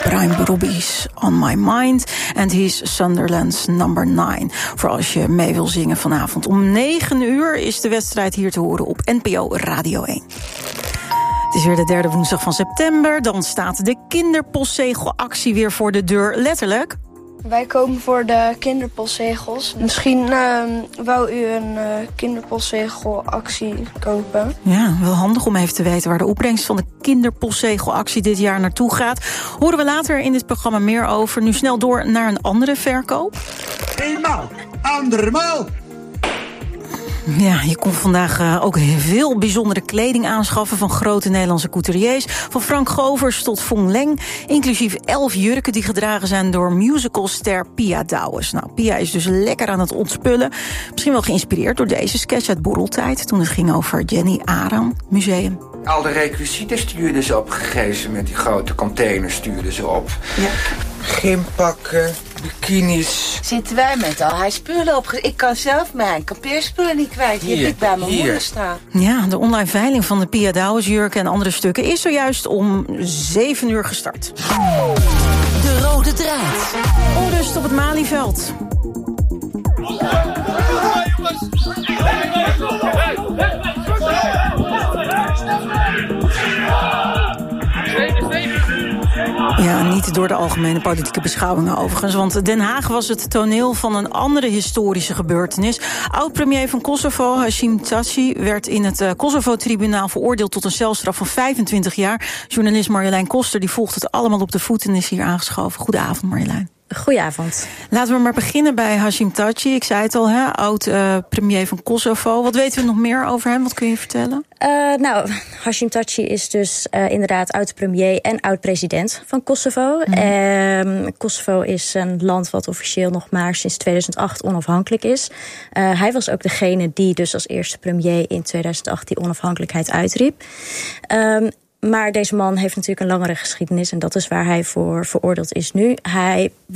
Brian Brobby's On My Mind. En he's Sunderland's number 9. Voor als je mee wil zingen vanavond. Om 9:00 is de wedstrijd hier te horen op NPO Radio 1. Het is weer de derde woensdag van september. Dan staat de kinderpostzegelactie weer voor de deur. Letterlijk. Wij komen voor de kinderpostzegels. Misschien wou u een kinderpostzegelactie kopen. Ja, wel handig om even te weten waar de opbrengst van de kinderpostzegelactie dit jaar naartoe gaat. Horen we later in dit programma meer over. Nu snel door naar een andere verkoop. Eenmaal, andermaal. Ja, je kon vandaag ook veel bijzondere kleding aanschaffen van grote Nederlandse couturiers. Van Frank Govers tot Fong Leng. Inclusief 11 jurken die gedragen zijn door musicalster Pia Douwes. Nou, Pia is dus lekker aan het ontspullen. Misschien wel geïnspireerd door deze sketch uit Borreltijd. Toen het ging over Jenny Aram Museum. Al de requisieten stuurden ze op. Gegeven met die grote containers stuurden ze op. Ja. Gympakken, bikinis. Zitten wij met al hij spullen op. Ik kan zelf mijn kampeerspullen niet kwijt. Die heb ik bij mijn moeder staan. Ja, de online veiling van de Pia Douwes jurken en andere stukken is zojuist om 7:00 gestart. De rode draad. Onrust op het Malieveld. Ja, niet door de algemene politieke beschouwingen overigens. Want Den Haag was het toneel van een andere historische gebeurtenis. Oud-premier van Kosovo, Hashim Thaçi, werd in het Kosovo-tribunaal veroordeeld tot een celstraf van 25 jaar. Journalist Marjolein Koster die volgt het allemaal op de voet en is hier aangeschoven. Goedenavond, Marjolein. Goedenavond. Laten we maar beginnen bij Hashim Thaçi. Ik zei het al, oud-premier van Kosovo. Wat weten we nog meer over hem? Wat kun je vertellen? Hashim Thaçi is dus inderdaad oud-premier en oud-president van Kosovo. Kosovo is een land wat officieel nog maar sinds 2008 onafhankelijk is. Hij was ook degene die dus als eerste premier in 2008 die onafhankelijkheid uitriep. Maar deze man heeft natuurlijk een langere geschiedenis en dat is waar hij voor veroordeeld is nu. Hij